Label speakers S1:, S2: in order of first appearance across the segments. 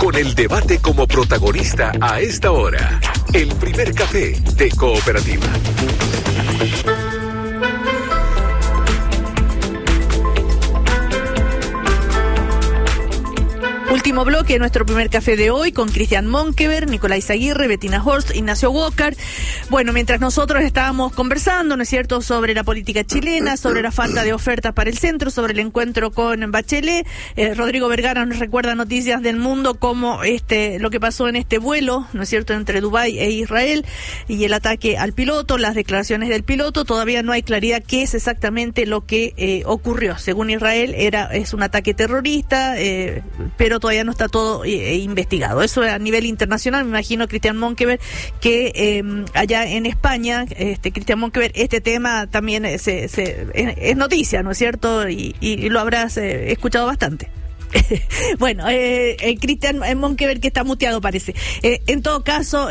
S1: con el debate como protagonista a esta hora. El primer café de Cooperativa.
S2: Último bloque de nuestro primer café de hoy con Cristian Monkeberg, Nicolás Aguirre, Bettina Horst, Ignacio Walker. Bueno, mientras nosotros estábamos conversando, ¿no es cierto?, sobre la política chilena, sobre la falta de ofertas para el centro, sobre el encuentro con Bachelet, Rodrigo Vergara nos recuerda Noticias del Mundo como lo que pasó en este vuelo, ¿no es cierto?, entre Dubái e Israel y el ataque al piloto, las declaraciones del piloto. Todavía no hay claridad qué es exactamente lo que ocurrió. Según Israel es un ataque terrorista, pero todavía no está todo investigado. Eso a nivel internacional. Me imagino, Cristian Monkeberg, que allá en España, Cristian Monkeberg, este tema también es noticia, ¿no es cierto? Y lo habrás escuchado bastante. Bueno, Cristian Monkeberg, que está muteado, parece. En todo caso,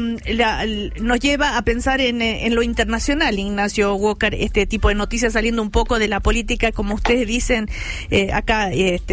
S2: nos lleva a pensar en lo internacional, Ignacio Walker, este tipo de noticias saliendo un poco de la política, como ustedes dicen, acá,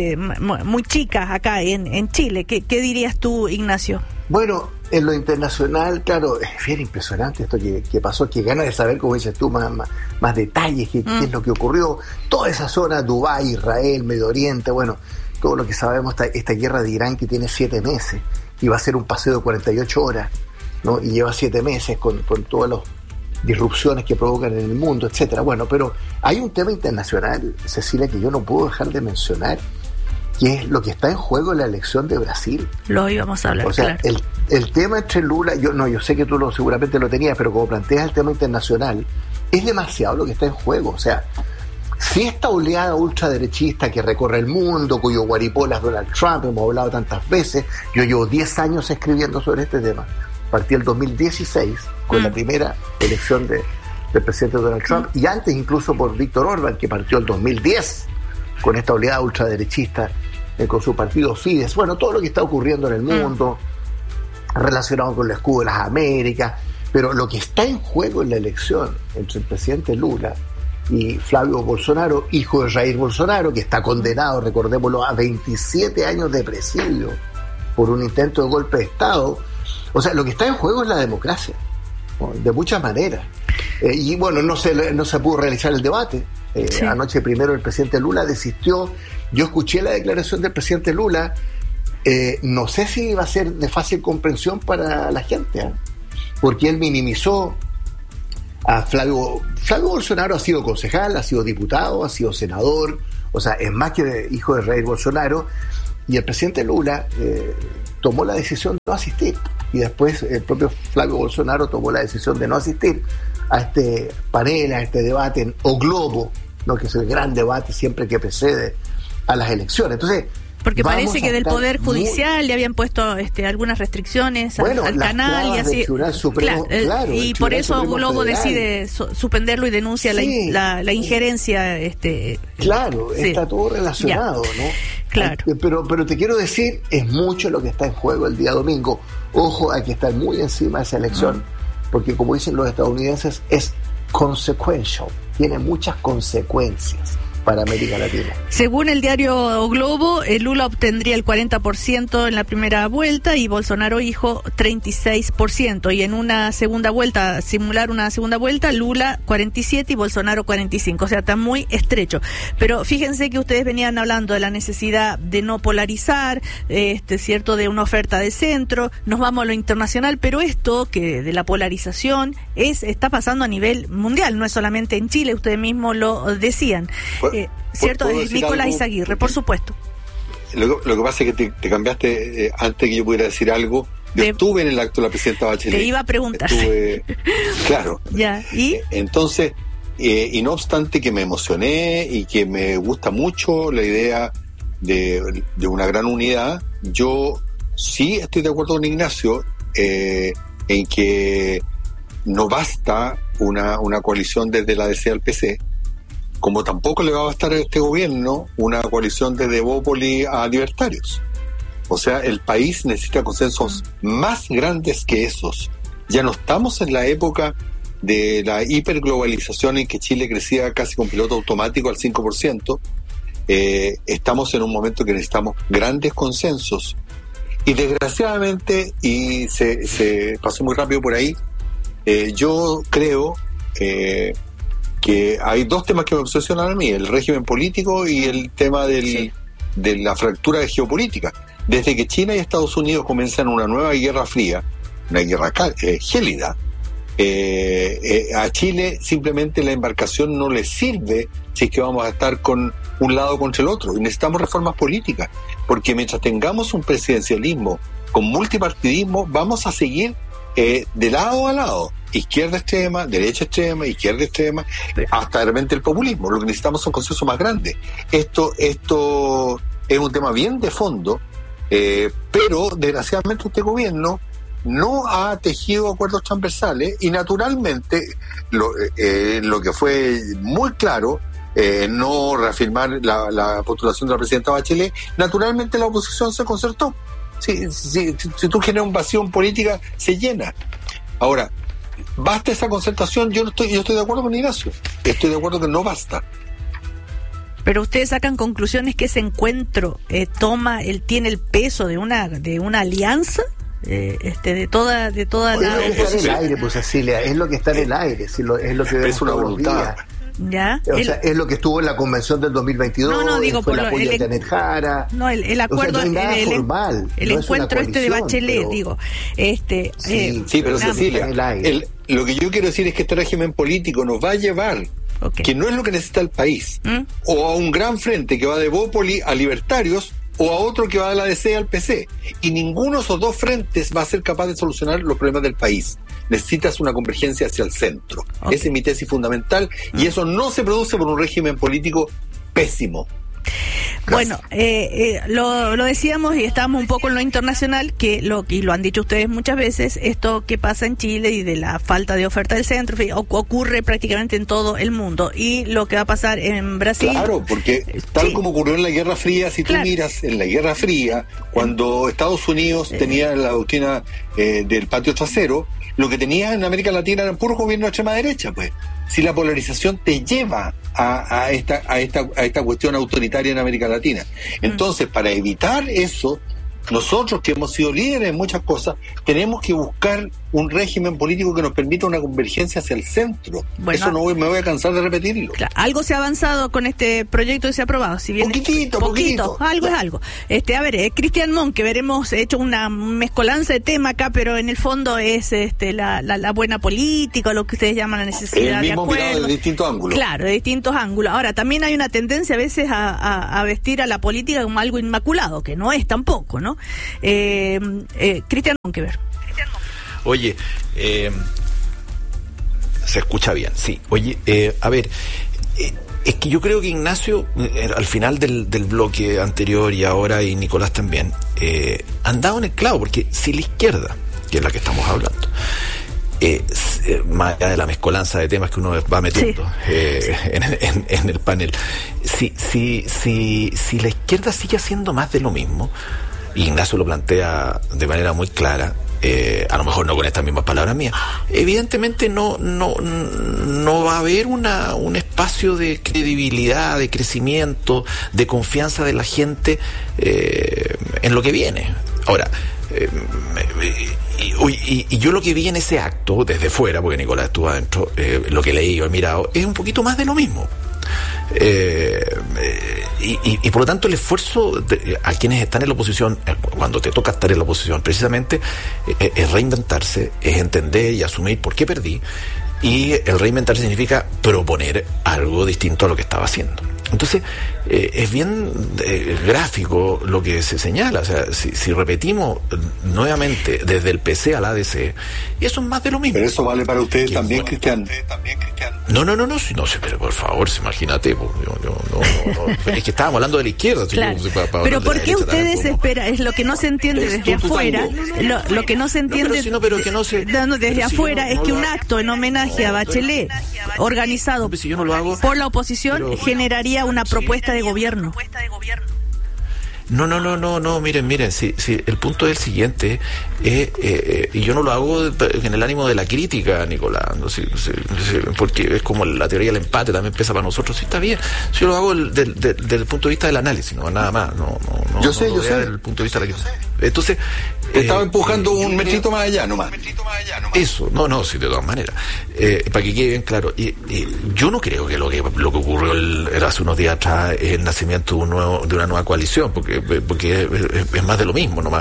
S2: muy chicas acá en Chile. ¿Qué dirías tú, Ignacio?
S3: Bueno, en lo internacional, claro, es bien impresionante esto que pasó, que ganas de saber, como dices tú, más detalles, qué es lo que ocurrió. Toda esa zona, Dubái, Israel, Medio Oriente, bueno, todo lo que sabemos, esta guerra de Irán que tiene 7 meses y va a ser un paseo de 48 horas, ¿no? Y lleva 7 meses con todas las disrupciones que provocan en el mundo, etcétera. Bueno, pero hay un tema internacional, Cecilia, que yo no puedo dejar de mencionar, que es lo que está en juego en la elección de Brasil.
S2: Lo íbamos a hablar,
S3: o sea,
S2: claro.
S3: El tema entre Lula, yo sé que tú seguramente lo tenías, pero como planteas el tema internacional, es demasiado lo que está en juego. O sea, si esta oleada ultraderechista que recorre el mundo, cuyo guaripola es Donald Trump, hemos hablado tantas veces, yo llevo 10 años escribiendo sobre este tema, partí el 2016 con la primera elección del presidente Donald Trump, y antes incluso por Víctor Orbán, que partió el 2010 con esta oleada ultraderechista, con su partido Fidesz. Bueno, todo lo que está ocurriendo en el mundo relacionado con el escudo de las Américas, pero lo que está en juego en la elección entre el presidente Lula y Flavio Bolsonaro, hijo de Jair Bolsonaro, que está condenado, recordémoslo, a 27 años de presidio por un intento de golpe de Estado. O sea, lo que está en juego es la democracia, ¿no? De muchas maneras. Y bueno, no se pudo realizar el debate. Sí. Anoche primero el presidente Lula desistió. Yo escuché la declaración del presidente Lula. No sé si va a ser de fácil comprensión para la gente, porque él minimizó a Flavio Bolsonaro. Ha sido concejal, ha sido diputado, ha sido senador, o sea, es más que hijo de Jair Bolsonaro, y el presidente Lula tomó la decisión de no asistir, y después el propio Flavio Bolsonaro tomó la decisión de no asistir a este panel, a este debate en O Globo, ¿no?, que es el gran debate siempre que precede a las elecciones. Entonces,
S2: porque parece que del Poder Judicial le habían puesto algunas restricciones al canal y así.
S3: Supremo, claro,
S2: y por eso Globo decide suspenderlo y denuncia la injerencia.
S3: Claro, sí. Está todo relacionado, ¿no?
S2: Claro.
S3: Pero te quiero decir, es mucho lo que está en juego el día domingo. Ojo, hay que estar muy encima de esa elección, porque como dicen los estadounidenses, es consequential, tiene muchas consecuencias para América Latina. Según el diario
S2: Globo, Lula obtendría el 40% en la primera vuelta y Bolsonaro hijo 36%, y en una segunda vuelta, simular una segunda vuelta, Lula 47 y Bolsonaro 45, o sea, está muy estrecho. Pero fíjense que ustedes venían hablando de la necesidad de no polarizar, cierto, de una oferta de centro, nos vamos a lo internacional, pero esto que de la polarización está pasando a nivel mundial, no es solamente en Chile, ustedes mismos lo decían. ¿Cierto? Nicolás Aguirre, por supuesto.
S4: Lo que pasa es que te cambiaste antes que yo pudiera decir algo. Yo estuve en el acto de la presidenta Bachelet.
S2: Te iba a preguntar.
S4: Claro.
S2: Ya, ¿y?
S4: Entonces, y no obstante que me emocioné y que me gusta mucho la idea de una gran unidad, yo sí estoy de acuerdo con Ignacio en que no basta una coalición desde la DC al PC, como tampoco le va a bastar a este gobierno una coalición desde Bópoli a libertarios. O sea, el país necesita consensos más grandes que esos. Ya no estamos en la época de la hiperglobalización en que Chile crecía casi con piloto automático al 5%. Estamos en un momento que necesitamos grandes consensos. Y desgraciadamente, y se pasó muy rápido por ahí, yo creo que hay dos temas que me obsesionan a mí, el régimen político y el tema de la fractura de geopolítica. Desde que China y Estados Unidos comienzan una nueva guerra fría, una guerra gélida, a Chile simplemente la embarcación no le sirve si es que vamos a estar con un lado contra el otro, y necesitamos reformas políticas, porque mientras tengamos un presidencialismo con multipartidismo, vamos a seguir de lado a lado, izquierda extrema, derecha extrema, izquierda extrema, hasta de repente el populismo. Lo que necesitamos son consensos más grandes. Esto es un tema bien de fondo, pero desgraciadamente este gobierno no ha tejido acuerdos transversales, y naturalmente lo que fue muy claro, no reafirmar la postulación de la presidenta Bachelet, naturalmente la oposición se concertó. Si tú generas un vacío en política, se llena. Ahora, ¿basta esa concertación? Yo estoy de acuerdo con Ignacio, estoy de acuerdo que no basta.
S2: Pero ustedes sacan conclusiones que ese encuentro tiene el peso de una alianza, de toda la
S3: oposición. Es lo que está en el aire, pues, Cecilia, es lo que está en el aire, es lo que vemos
S4: es una voluntad.
S2: ¿Ya?
S3: O sea, es lo que estuvo en la convención del 2022,
S2: no, digo,
S3: fue el apoyo de Janet Jara.
S2: No, el acuerdo,
S3: o sea, no hay nada formal,
S2: el
S3: no
S2: encuentro de Bachelet,
S3: pero,
S2: digo.
S4: Sí, pero Cecilia, lo que yo quiero decir es que este régimen político nos va a llevar, que no es lo que necesita el país, o a un gran frente que va de Bópoli a libertarios, o a otro que va de la DC al PC. Y ninguno de esos dos frentes va a ser capaz de solucionar los problemas del país. Necesitas una convergencia hacia el centro. Esa es mi tesis fundamental, y eso no se produce por un régimen político pésimo.
S2: Bueno, lo decíamos y estábamos un poco en lo internacional, y lo han dicho ustedes muchas veces, esto que pasa en Chile y de la falta de oferta del centro, ocurre prácticamente en todo el mundo, y lo que va a pasar en Brasil.
S4: Claro, porque tal como ocurrió en la Guerra Fría, si tú miras en la Guerra Fría, cuando Estados Unidos tenía la doctrina del patio trasero, lo que tenía en América Latina eran puros gobiernos de extrema derecha, pues. Si la polarización te lleva a esta cuestión autoritaria en América Latina. Entonces, para evitar eso, nosotros que hemos sido líderes en muchas cosas, tenemos que buscar un régimen político que nos permita una convergencia hacia el centro. Bueno, eso me voy a cansar de repetirlo.
S2: Claro, algo se ha avanzado con este proyecto y se ha aprobado. Si bien poquitito. Algo es algo. A ver, Cristian Monkever, hemos hecho una mezcolanza de tema acá, pero en el fondo es la buena política, lo que ustedes llaman la necesidad de acuerdo.
S4: Mirado de distintos ángulos.
S2: Claro, de distintos ángulos. Ahora, también hay una tendencia a veces a vestir a la política como algo inmaculado, que no es tampoco, ¿no? Cristian Monkever.
S5: Oye, se escucha bien, sí. Oye, a ver, es que yo creo que Ignacio, al final del bloque anterior y ahora, y Nicolás también, han dado en el clavo, porque si la izquierda, que es la que estamos hablando, más allá de la mezcolanza de temas que uno va metiendo en el panel, si la izquierda sigue haciendo más de lo mismo, Ignacio lo plantea de manera muy clara, a lo mejor no con estas mismas palabras mías, evidentemente no va a haber un espacio de credibilidad, de crecimiento, de confianza de la gente en lo que viene. Ahora, y yo lo que vi en ese acto desde fuera, porque Nicolás estuvo adentro, lo que leí o he mirado, es un poquito más de lo mismo. Y por lo tanto el esfuerzo a quienes están en la oposición, cuando te toca estar en la oposición, precisamente es reinventarse, es entender y asumir por qué perdí, y el reinventarse significa proponer algo distinto a lo que estaba haciendo. Entonces, es bien gráfico lo que se señala. O sea, si repetimos nuevamente desde el PC a la ADC, eso es más de lo mismo.
S4: Pero eso vale para ustedes también, Cristian.
S5: No, pero por favor, imagínate. No, es que estábamos hablando de la izquierda.
S2: Claro. Pero ¿por qué ustedes esperan? Es lo que no se entiende desde afuera. Lo que no se entiende desde afuera es que un acto en homenaje a Bachelet, organizado por la oposición, generaría una propuesta de gobierno.
S5: No, miren, si el punto es el siguiente, y yo no lo hago en el ánimo de la crítica, Nicolás, porque es como la teoría del empate, también pesa para nosotros, sí, está bien, yo lo hago desde el punto de vista del análisis, no, nada más, yo sé.
S4: Desde
S5: el punto de vista de la crítica. Entonces...
S4: Estaba empujando un metrito más allá nomás.
S5: Eso, no, sí, de todas maneras. Para que quede bien claro, yo no creo que lo que ocurrió hace unos días atrás es el nacimiento de una nueva coalición, porque es más de lo mismo nomás.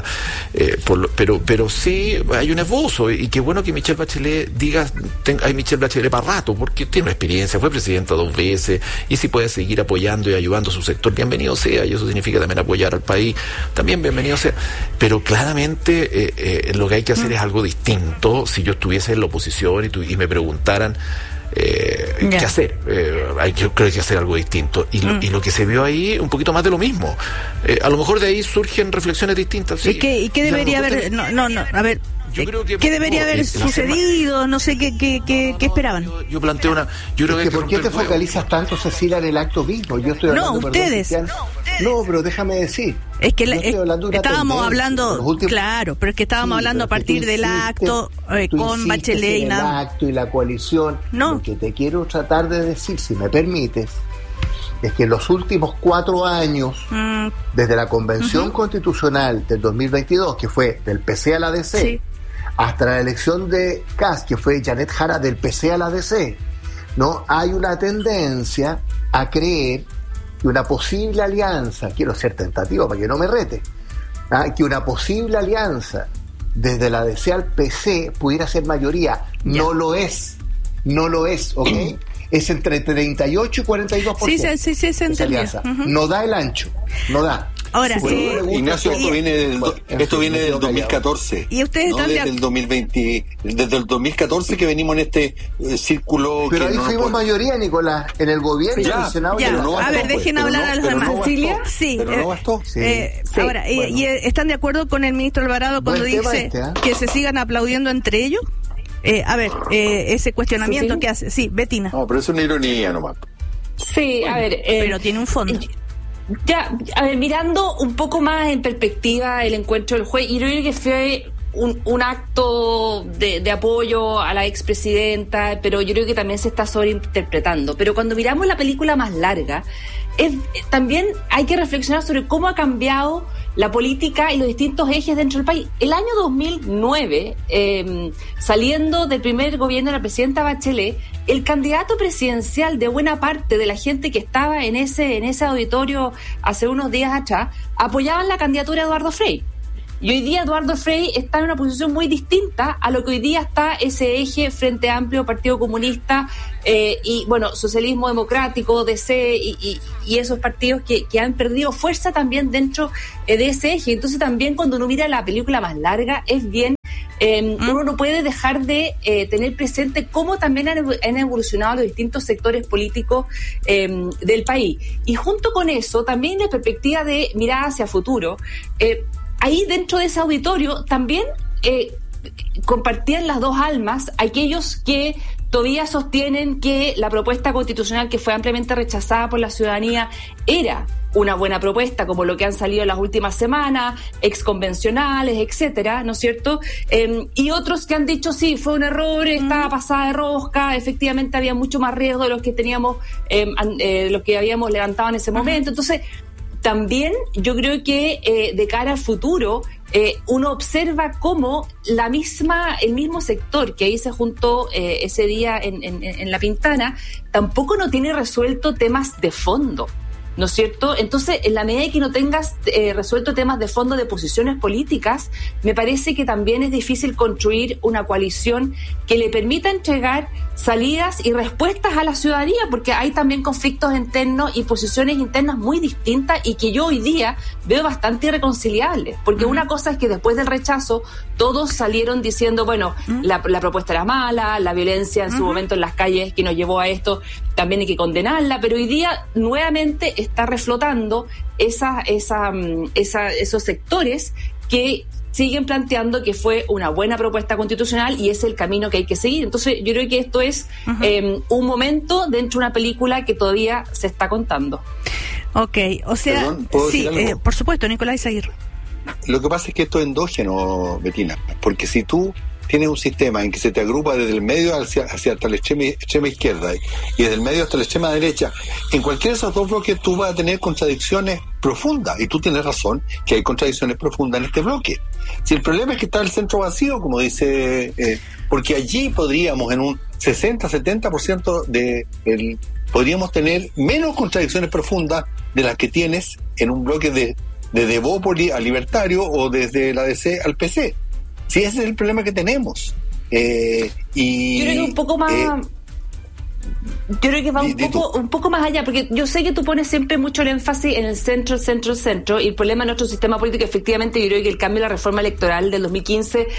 S5: Pero sí hay un esbozo, y qué bueno que Michelle Bachelet diga, hay Michelle Bachelet para rato, porque tiene una experiencia, fue presidenta 2 veces, y si puede seguir apoyando y ayudando a su sector, bienvenido sea, y eso significa también apoyar al país, también bienvenido sea. Pero claramente lo que hay que hacer es algo distinto. Si yo estuviese en la oposición y me preguntaran qué hacer, yo creo que hay que hacer algo distinto, y lo que se vio ahí, un poquito más de lo mismo. A lo mejor de ahí surgen reflexiones distintas, sí.
S2: ¿Y qué debería haber? A ver, ¿qué debería haber sucedido? No sé, ¿qué esperaban?
S5: Yo planteo yo creo que
S3: ¿por qué te focalizas tanto, Cecilia, en el acto mismo? Yo estoy hablando,
S2: ustedes.
S3: No, pero déjame decir.
S2: Es que estábamos hablando, claro, pero es que estábamos hablando a partir del acto con Bachelet y nada.
S3: El acto y la coalición.
S2: No.
S3: Lo que te quiero tratar de decir, si me permites, es que en los últimos 4 años, desde la Convención Constitucional del 2022, que fue del PC a la DC, sí, hasta la elección de Kast, que fue Janet Jara del PC a la DC, ¿no? Hay una tendencia a creer que una posible alianza, quiero ser tentativo para que no me rete, que una posible alianza desde la DC al PC pudiera ser mayoría. No lo es, ¿ok? Es entre 38 y 42%.
S2: Sí, se entendió.
S3: No da el ancho, no da.
S2: Ahora sí.
S4: Ignacio, esto viene del 2014.
S2: ¿Y ustedes están
S4: desde el 2020, desde el 2014 que venimos en este círculo?
S3: Pero ahí fuimos mayoría, Nicolás, en el gobierno, en el Senado.
S2: A ver, dejen hablar a los demás.
S3: Sí.
S2: Pero no bastó. Ahora, bueno. ¿Y están de acuerdo con el ministro Alvarado cuando dice que se sigan aplaudiendo entre ellos? Ese cuestionamiento que hace. Sí, Betina.
S4: No, pero es una ironía nomás.
S6: Sí, a ver.
S2: Pero tiene un fondo.
S6: Mirando un poco más en perspectiva el encuentro del juez, y yo creo que fue un acto de apoyo a la expresidenta, pero yo creo que también se está sobreinterpretando. Pero cuando miramos la película más larga, también hay que reflexionar sobre cómo ha cambiado la política y los distintos ejes dentro del país. El año 2009, saliendo del primer gobierno de la presidenta Bachelet, el candidato presidencial de buena parte de la gente que estaba en ese auditorio hace unos días atrás, apoyaban la candidatura de Eduardo Frei. Y hoy día Eduardo Frei está en una posición muy distinta a lo que hoy día está ese eje Frente Amplio, Partido Comunista y, bueno, Socialismo Democrático, DC y esos partidos que han perdido fuerza también dentro de ese eje. Entonces también cuando uno mira la película más larga es bien, uno no puede dejar de tener presente cómo también han evolucionado los distintos sectores políticos del país. Y junto con eso, también la perspectiva de mirada hacia futuro, ahí dentro de ese auditorio también compartían las dos almas aquellos que todavía sostienen que la propuesta constitucional que fue ampliamente rechazada por la ciudadanía era una buena propuesta, como lo que han salido en las últimas semanas, exconvencionales, etcétera, ¿no es cierto? Y otros que han dicho, sí, fue un error, estaba pasada de rosca, efectivamente había mucho más riesgo de los que teníamos, los que habíamos levantado en ese momento. Entonces, también yo creo que de cara al futuro uno observa cómo el mismo sector que ahí se juntó ese día en La Pintana tampoco no tiene resuelto temas de fondo, ¿no es cierto? Entonces, en la medida que no tengas resuelto temas de fondo de posiciones políticas, me parece que también es difícil construir una coalición que le permita entregar salidas y respuestas a la ciudadanía, porque hay también conflictos internos y posiciones internas muy distintas y que yo hoy día veo bastante irreconciliables, porque una cosa es que después del rechazo todos salieron diciendo, bueno, la propuesta era mala, la violencia en su momento en las calles que nos llevó a esto también hay que condenarla, pero hoy día nuevamente está reflotando esos sectores que siguen planteando que fue una buena propuesta constitucional y es el camino que hay que seguir. Entonces yo creo que esto es un momento dentro de una película que todavía se está contando.
S2: Ok, o sea,
S4: perdón, ¿puedo decir algo?
S2: Por supuesto, Nicolás Aguirre.
S4: Lo que pasa es que esto es endógeno, Betina, porque si tú tienes un sistema en que se te agrupa desde el medio hacia hasta la extrema izquierda y desde el medio hasta la extrema derecha, en cualquiera de esos dos bloques tú vas a tener contradicciones profundas, y tú tienes razón que hay contradicciones profundas en este bloque. Si el problema es que está el centro vacío, como dice, porque allí podríamos en un 60-70% podríamos tener menos contradicciones profundas de las que tienes en un bloque de Bópoli al libertario o desde la DC al PC. Sí, ese es el problema que tenemos. Y
S6: yo creo que un poco más... yo creo que va un poco más allá, porque yo sé que tú pones siempre mucho el énfasis en el centro, y el problema de nuestro sistema político, efectivamente, yo creo que el cambio de la reforma electoral del 2015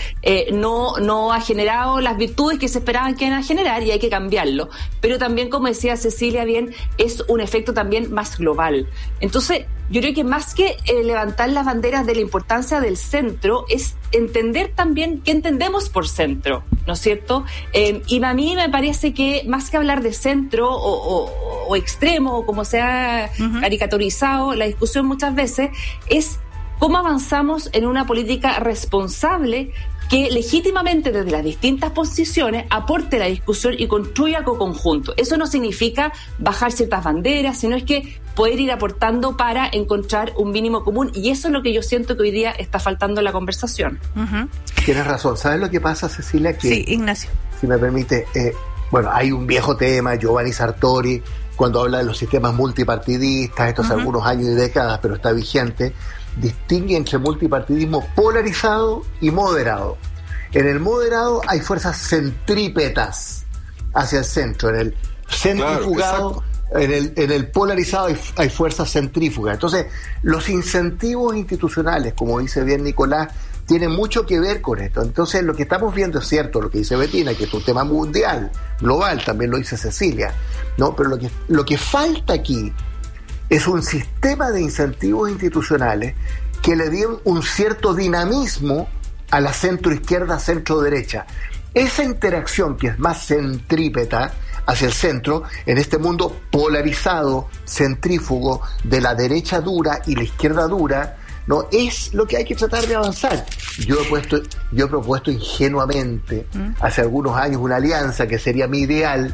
S6: no ha generado las virtudes que se esperaban que iban a generar, y hay que cambiarlo. Pero también, como decía Cecilia bien, es un efecto también más global. Entonces, yo creo que más que levantar las banderas de la importancia del centro, es entender también qué entendemos por centro, ¿no es cierto? Y a mí me parece que más que hablar de centro o extremo, o como se ha caricaturizado la discusión muchas veces, es cómo avanzamos en una política responsable que legítimamente desde las distintas posiciones aporte la discusión y construya conjunto. Eso no significa bajar ciertas banderas, sino es que poder ir aportando para encontrar un mínimo común, y eso es lo que yo siento que hoy día está faltando en la conversación.
S3: Tienes razón. ¿Sabes lo que pasa, Cecilia? Que,
S2: sí, Ignacio.
S3: Si me permite, hay un viejo tema, Giovanni Sartori, cuando habla de los sistemas multipartidistas, estos algunos años y décadas, pero está vigente, distingue entre multipartidismo polarizado y moderado. En el moderado hay fuerzas centrípetas hacia el centro, en el centrifugado, claro, en el polarizado hay fuerzas centrífugas. Entonces, los incentivos institucionales, como dice bien Nicolás, tienen mucho que ver con esto. Entonces, lo que estamos viendo es cierto, lo que dice Bettina, que es un tema mundial, global, también lo dice Cecilia, ¿no? Pero lo que falta aquí es un sistema de incentivos institucionales que le den un cierto dinamismo a la centroizquierda, centro-derecha. Esa interacción que es más centrípeta hacia el centro, en este mundo polarizado, centrífugo, de la derecha dura y la izquierda dura, ¿no? Es lo que hay que tratar de avanzar. Yo he propuesto ingenuamente hace algunos años una alianza que sería mi ideal,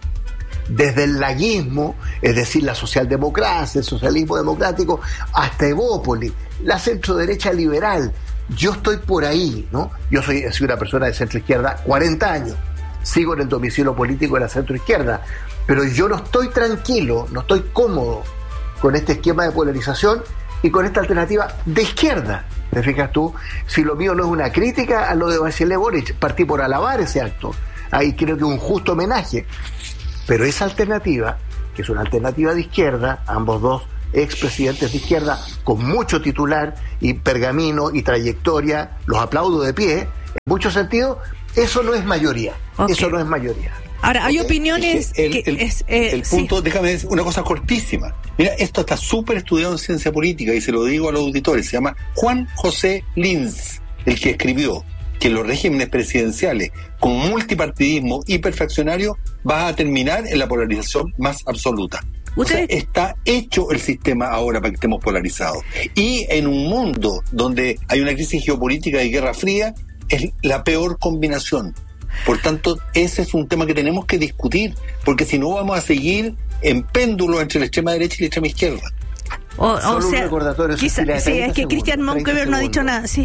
S3: desde el laguismo, es decir, la socialdemocracia, el socialismo democrático, hasta Evópoli, la centro-derecha liberal. Yo estoy por ahí, ¿no? Yo soy una persona de centro-izquierda, 40 años, sigo en el domicilio político de la centro-izquierda, pero yo no estoy tranquilo, no estoy cómodo con este esquema de polarización y con esta alternativa de izquierda. ¿Te fijas tú? Si lo mío no es una crítica a lo de Bachelet Boric, partí por alabar ese acto. Ahí creo que es un justo homenaje. Pero esa alternativa, que es una alternativa de izquierda, ambos dos expresidentes de izquierda, con mucho titular y pergamino y trayectoria, los aplaudo de pie, en muchos sentidos, eso no es mayoría. Okay. Eso no es mayoría.
S2: Ahora, hay opiniones...
S4: El punto, sí. Déjame decir una cosa cortísima. Mira, esto está súper estudiado en ciencia política, y se lo digo a los auditores, se llama Juan José Linz, el que escribió que los regímenes presidenciales con multipartidismo hiperfraccionario va a terminar en la polarización más absoluta. O sea, está hecho el sistema ahora para que estemos polarizados. Y en un mundo donde hay una crisis geopolítica de Guerra Fría, es la peor combinación. Por tanto, ese es un tema que tenemos que discutir, porque si no vamos a seguir en péndulo entre la extrema derecha y la extrema izquierda.
S3: Solo un recordatorio.
S2: Sí, es que Cristian Monkeberg no ha dicho nada. Sí.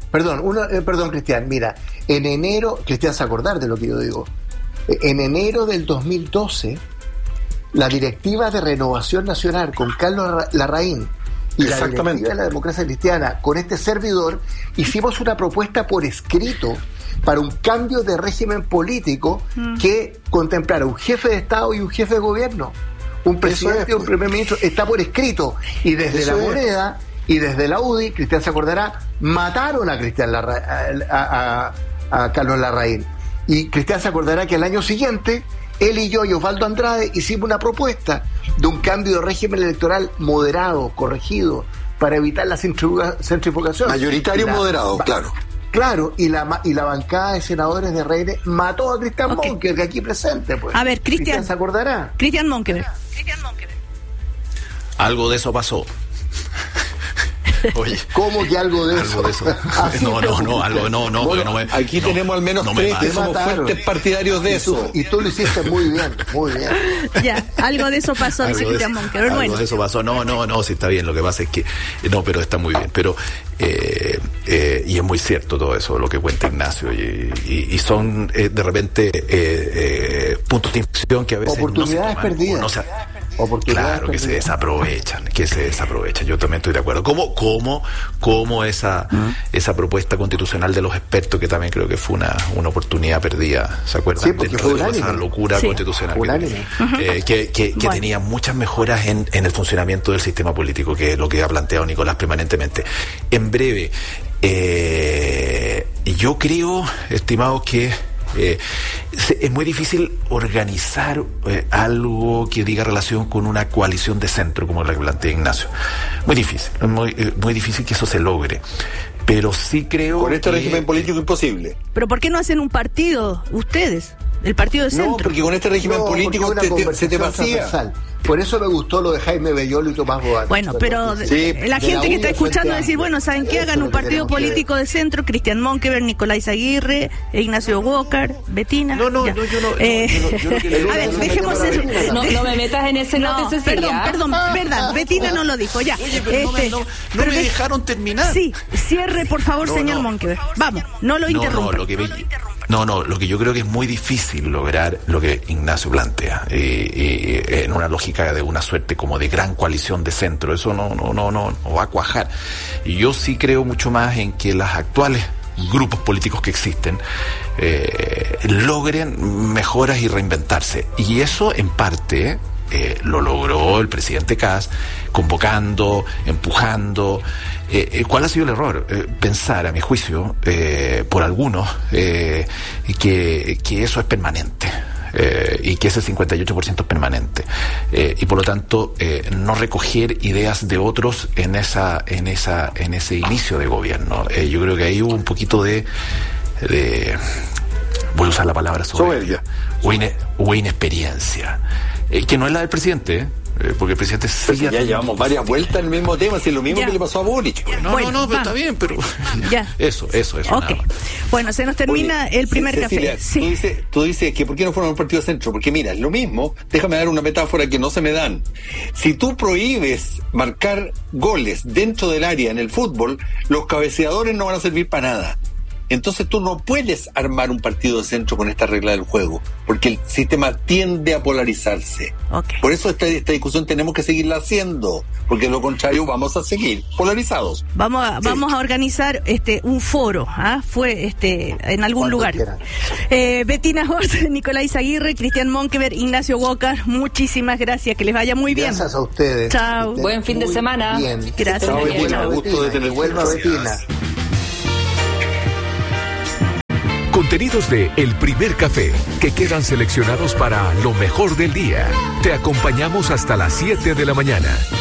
S3: Perdón, Cristian. Mira, en enero, Cristian se acordar de lo que yo digo. En enero del 2012, la Directiva de Renovación Nacional con Carlos Larraín y la Directiva de la Democracia Cristiana con este servidor, hicimos una propuesta por escrito para un cambio de régimen político que contemplara un jefe de Estado y un jefe de gobierno. Un presidente y un primer ministro. Está por escrito. Y desde La Moneda y desde la UDI, Cristian se acordará, mataron a Carlos Larraín. Y Cristian se acordará que el año siguiente, él y yo y Osvaldo Andrade hicimos una propuesta de un cambio de régimen electoral moderado, corregido, para evitar la centrifugación.
S4: Mayoritario moderado, claro.
S3: Claro, y la bancada de senadores de Reine mató a Cristian Monkeberg, aquí presente, pues.
S2: A ver,
S3: Cristian se acordará.
S2: Cristian Monkeberg.
S5: Algo de eso pasó. Oye,
S3: ¿Cómo que algo de eso?
S4: No, aquí tenemos al menos tres que somos fuertes partidarios de eso.
S3: Y tú lo hiciste muy bien, muy bien.
S2: Ya, algo de eso pasó, dice Cristian Monkeberg.
S5: Algo de eso pasó. No, sí está bien. Lo que pasa es que no, pero está muy bien. Pero y es muy cierto todo eso, lo que cuenta Ignacio. Y son de repente puntos de inflexión que a veces
S3: oportunidades
S5: no se toman,
S3: perdidas.
S5: Claro, que se desaprovechan. Yo también estoy de acuerdo. ¿Cómo esa propuesta constitucional de los expertos, que también creo que fue una oportunidad perdida, ¿se acuerdan?
S3: Sí, porque
S5: dentro
S3: fue
S5: de
S3: unánime.
S5: esa locura constitucional que
S2: Bueno.
S5: tenía muchas mejoras en el funcionamiento del sistema político, que es lo que ha planteado Nicolás permanentemente. En breve, yo creo, estimados, que es muy difícil organizar algo que diga relación con una coalición de centro como la que plantea Ignacio. Muy difícil, muy difícil que eso se logre. Pero sí creo
S4: con este
S5: que
S4: régimen político imposible.
S2: ¿Pero por qué no hacen un partido ustedes? El partido de centro.
S4: No, porque con este régimen político se te vacía.
S3: Por eso me gustó lo de Jaime Bellola y Tomás Boada.
S2: Bueno, pero la gente que está escuchando decir, bueno, ¿saben qué? Hagan un partido político de centro, Cristian Monkeberg, Nicolás Izaguirre, Ignacio Walker, Betina.
S5: Yo no.
S2: A ver, dejemos eso.
S6: No me metas en ese lote, Cecilia.
S2: Perdón, verdad, Betina no lo dijo, ya.
S5: Oye, pero no me dejaron terminar.
S2: Sí, cierre, por favor, señor Monkeberg. Vamos, no lo interrumpa.
S5: Lo que yo creo que es muy difícil lograr lo que Ignacio plantea, en una lógica de una suerte como de gran coalición de centro. Eso no va a cuajar. Y yo sí creo mucho más en que las actuales grupos políticos que existen logren mejoras y reinventarse. Y eso, en parte, lo logró el presidente Kast, convocando, empujando. ¿Cuál ha sido el error? Pensar, a mi juicio, por algunos, que eso es permanente. Y que ese 58% es permanente, y por lo tanto no recoger ideas de otros en ese inicio de gobierno. Yo creo que ahí hubo un poquito de voy a usar la palabra soberbia o inexperiencia, que no es la del presidente, porque el presidente
S4: ya llevamos varias vueltas en el mismo tema, si es lo mismo que le pasó a Boric.
S5: Pero está bien, pero
S2: ya.
S5: eso
S2: okay. Bueno, se nos termina el primer
S4: Cecilia,
S2: café. Sí.
S4: Tú dices que ¿por qué no fueron un partido de centro? Porque mira, es lo mismo, déjame dar una metáfora que no se me dan. Si tú prohíbes marcar goles dentro del área en el fútbol, los cabeceadores no van a servir para nada. Entonces tú no puedes armar un partido de centro con esta regla del juego, porque el sistema tiende a polarizarse.
S2: Okay.
S4: Por eso esta discusión tenemos que seguirla haciendo, porque de lo contrario vamos a seguir polarizados.
S2: Vamos a organizar un foro, fue en algún lugar. Betina Horst, Nicolás Izaguirre, Cristian Monkeberg, Ignacio Walker, muchísimas gracias, que les vaya muy bien.
S3: Gracias a ustedes.
S2: Chao.
S6: Buen fin de semana.
S3: Bien.
S2: Gracias.
S4: Chao, Betina, gusto de tener
S3: vuelva Betina.
S1: Contenidos de El Primer Café, que quedan seleccionados para lo mejor del día. Te acompañamos hasta las 7 de la mañana.